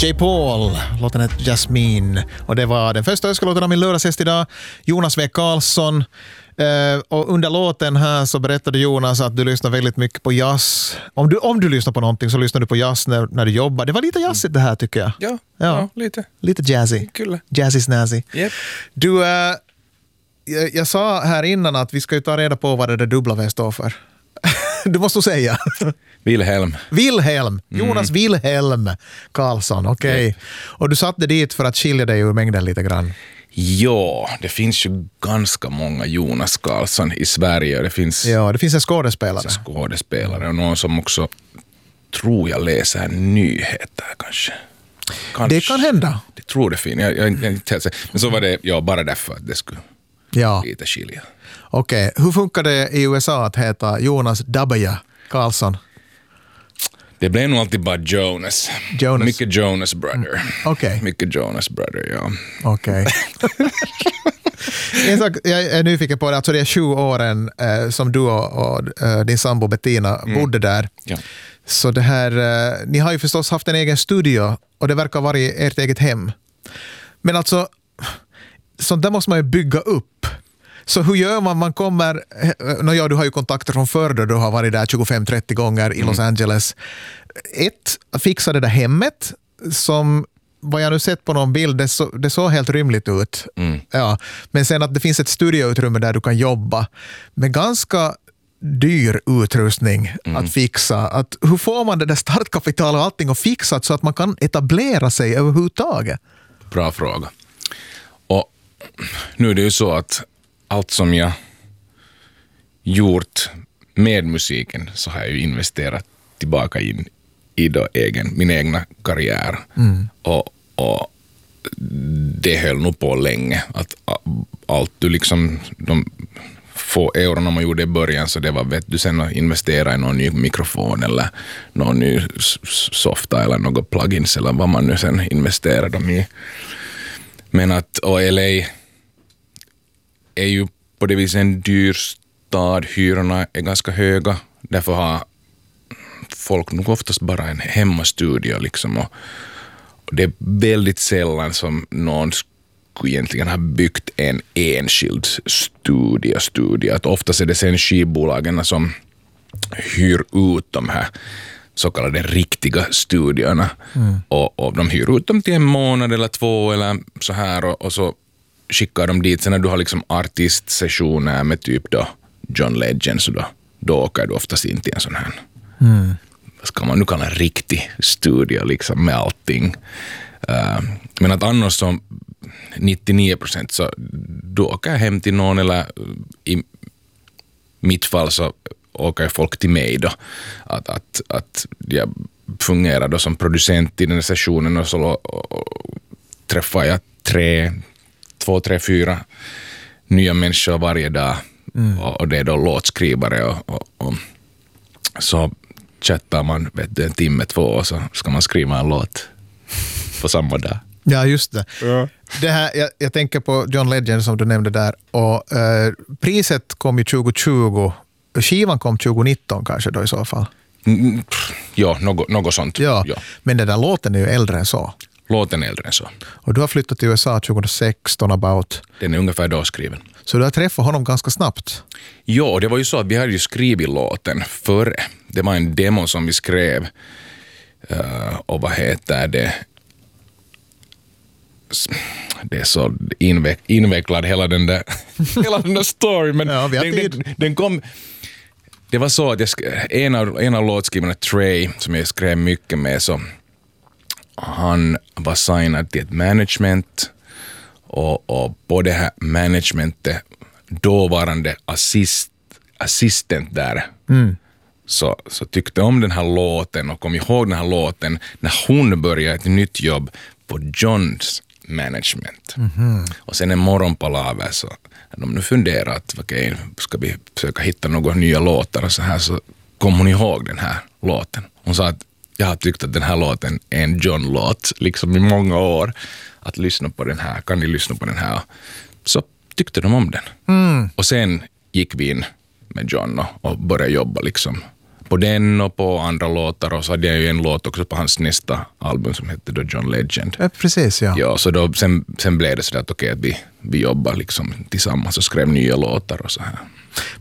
J. Paul, låten heter Jasmine. Och det var den första önskelåten av min lördagsgäst idag, Jonas V. Karlsson. Och under låten här så berättade Jonas att du lyssnar väldigt mycket på jazz. Om du lyssnar på någonting så lyssnar du på jazz när du jobbar. Det var lite jazzigt det här tycker jag. Ja, lite. Lite jazzy. Kul. Jazzy snazzy. Yep. Du, jag sa här innan att vi ska ju ta reda på vad det där W står för. Du måste säga. Wilhelm. Jonas Wilhelm Karlsson, okej. Yep. Och du satte dit för att skilja dig ur mängden lite grann. Ja, det finns ju ganska många Jonas Karlsson i Sverige. Det finns en skådespelare. Och någon som också tror jag läser nyheter kanske. Det kan hända. Det tror det finns. Jag är inte helt säker. Men så var det bara därför att det skulle lite skilja. Okej. Hur funkar det i USA att heta Jonas W. Karlsson? Det blev nog alltid bara Jonas. Mycket Jonas Brother. Okej. Mycket Jonas Brother, ja. Okej. En sak jag är nyfiken på, alltså det är 20 åren som du och din sambo Bettina bodde där. Ja. Så det här, ni har ju förstås haft en egen studio och det verkar vara ert eget hem. Men alltså, sånt där måste man ju bygga upp. Så hur gör man kommer... du har ju kontakter från förr då du har varit där 25-30 gånger i Los Angeles. Fixa det där hemmet som vad jag nu sett på någon bild, det såg helt rymligt ut. Ja. Men sen att det finns ett studioutrymme där du kan jobba med ganska dyr utrustning att fixa. Hur får man det där startkapital och allting och fixat så att man kan etablera sig överhuvudtaget? Bra fråga. Och nu är det ju så att allt som jag gjort med musiken så har jag ju investerat tillbaka in i min egna karriär. Och det höll nog på länge. Att allt du liksom, de få euron man gjorde i början, så det var vet du sen att investera i någon ny mikrofon eller någon ny softa eller något plugins eller vad man nu sen investerar dem i. Men och LA är ju på det viset en dyr stad, hyrorna är ganska höga, därför har folk nog oftast bara en hemmastudio liksom, och det är väldigt sällan som någon skulle egentligen ha byggt en enskild studio. Att oftast är det sen skivbolagen som hyr ut de här så kallade riktiga studiorna och de hyr ut dem till en månad eller 2 eller så här och så skickar de dit. Sen när du har liksom artistsessioner med typ då John Legend, så då åker du oftast in till en sån här vad ska man nu kalla en riktig studio liksom med allting. Men att annars som 99% så då åker jag hem till någon, eller i mitt fall så åker folk till mig då. Att jag fungerar då som producent i den här sessionen och så träffar jag 2, 3, 4 nya människor varje dag. Och det är då låtskrivare och så chattar man en timme, 2 och så ska man skriva en låt på samma dag. Ja, just det. Ja. Det här, jag tänker på John Legend som du nämnde där, och priset kom ju 2020, skivan kom 2019 kanske då i så fall. Ja, något sånt. Ja. Men den där låten är ju äldre än så. Låten är äldre än så. Och du har flyttat till USA 2016 about. Den är ungefär då skriven. Så du har träffat honom ganska snabbt? Ja, det var ju så att vi hade ju skrivit låten före. Det var en demo som vi skrev. Och vad heter det? Det är så invecklad hela den där story. Men ja, den kom... Det var så att en av låtskrivarna, Trey, som jag skrev mycket med, så han var signad till ett management och på det här managementet dåvarande assistent där så tyckte om den här låten och kom ihåg den här låten när hon började ett nytt jobb på Johns management. Och sen en morgonpalaver så de nu funderat att okej, ska vi försöka hitta några nya låtar och så här, så kom hon ihåg den här låten. Hon sa att jag har tyckt att den här låten är en John-låt liksom i många år. Att lyssna på den här, kan ni lyssna på den här? Så tyckte de om den. Och sen gick vi in med John och började jobba liksom på den och på andra låtar, och så hade jag ju en låt också på hans nästa album som hette då John Legend. Ja, precis, ja. Ja, så då, sen blev det så att okej, att vi jobbar liksom tillsammans och skrev nya låtar och så här.